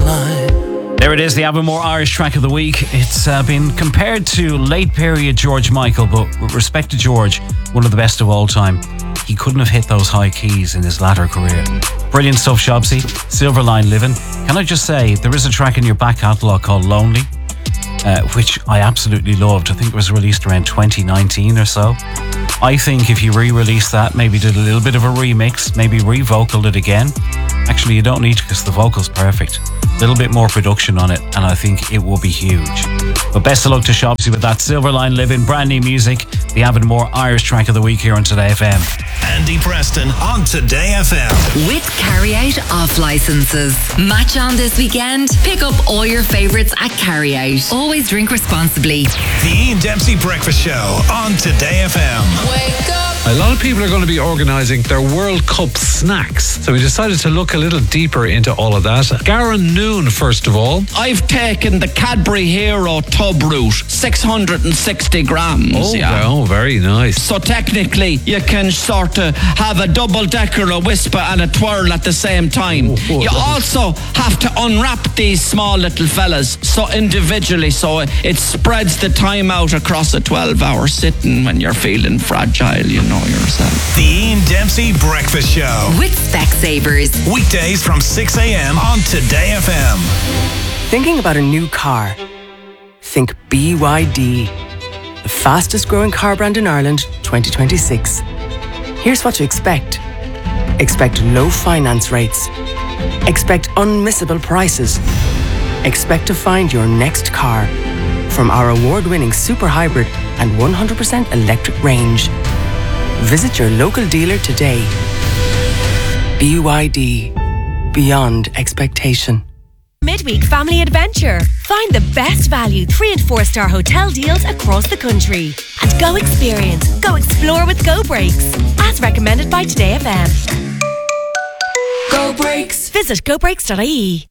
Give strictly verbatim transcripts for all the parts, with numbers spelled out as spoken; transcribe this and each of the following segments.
line. There it is, the Avonmore Irish track of the week. It's uh, been compared to late period George Michael, but with respect to George, one of the best of all time. He couldn't have hit those high keys in his latter career. Brilliant stuff, Shobsy. Silver Line Living. Can I just say, there is a track in your back catalogue called Lonely, uh, which I absolutely loved. I think it was released around twenty nineteen or so. I think if you re-release that, maybe did a little bit of a remix, maybe re-vocaled it again. Actually, you don't need to because the vocal's perfect. A little bit more production on it, and I think it will be huge. But best of luck to Shobsy with that. Silver Line Living, brand new music, the Avonmore Irish track of the week here on Today F M. Andy Preston on Today F M. With Carryout off licenses. Match on this weekend? Pick up all your favourites at Carryout. Always drink responsibly. The Ian Dempsey Breakfast Show on Today F M. Wake up. A lot of people are going to be organising their World Cup snacks, so we decided to look a little deeper into all of that. Garen Noon, first of all. I've taken the Cadbury Hero tub route, six hundred sixty grams. Oh, yeah. oh, very nice. So technically, you can sort of have a double decker, a whisper, and a twirl at the same time. Oh, you also have to unwrap these small little fellas, so individually, so it spreads the time out across a twelve-hour sitting when you're feeling fragile, you know yourself. The Ian Dempsey Breakfast Show with Specsavers. Weekdays from six a.m. on Today F M. Thinking about a new car? Think B Y D, the fastest growing car brand in Ireland, twenty twenty-six. Here's what to expect. Expect low finance rates. Expect unmissable prices. Expect to find your next car from our award-winning super hybrid and one hundred percent electric range. Visit your local dealer today. B Y D, beyond expectation. Midweek Family Adventure. Find the best value three and four star hotel deals across the country. And go experience, go explore with Go Breaks. As recommended by Today F M. Go Breaks. Visit go breaks dot I E.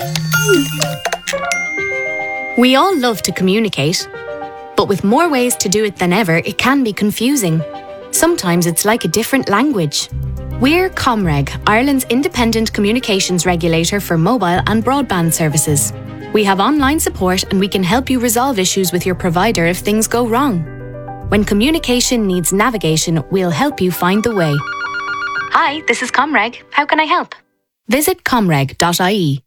We all love to communicate, but with more ways to do it than ever, it can be confusing. Sometimes it's like a different language. We're Comreg, Ireland's independent communications regulator for mobile and broadband services. We have online support and we can help you resolve issues with your provider if things go wrong. When communication needs navigation, we'll help you find the way. Hi, this is Comreg. How can I help? Visit comreg dot I E.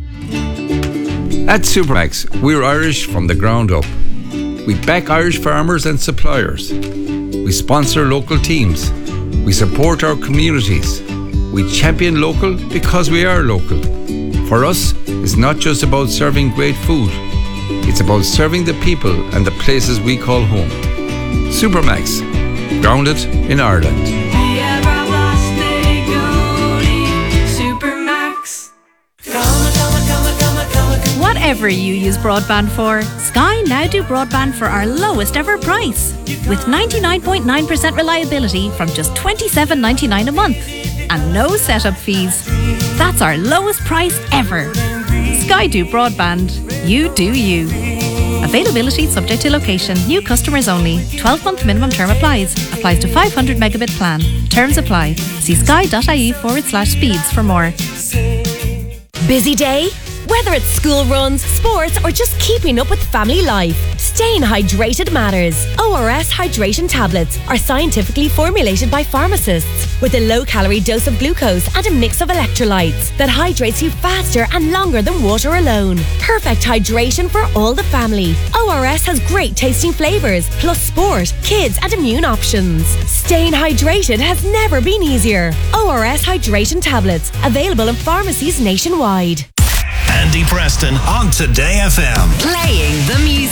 At Supermax, we're Irish from the ground up. We back Irish farmers and suppliers. We sponsor local teams. We support our communities. We champion local because we are local. For us, it's not just about serving great food. It's about serving the people and the places we call home. Supermax, grounded in Ireland. Whatever you use broadband for, Sky now do broadband for our lowest ever price. With ninety-nine point nine percent reliability from just twenty-seven ninety-nine a month. And no setup fees. That's our lowest price ever. Sky do broadband. You do you. Availability subject to location. New customers only. twelve month minimum term applies. Applies to five hundred megabit plan. Terms apply. See sky dot I E forward slash speeds for more. Busy day? Whether it's school runs, sports, or just keeping up with family life, staying hydrated matters. O R S hydration tablets are scientifically formulated by pharmacists with a low-calorie dose of glucose and a mix of electrolytes that hydrates you faster and longer than water alone. Perfect hydration for all the family. O R S has great tasting flavours, plus sport, kids, and immune options. Staying hydrated has never been easier. O R S hydration tablets, available in pharmacies nationwide. Andy Preston on Today F M. Playing the music.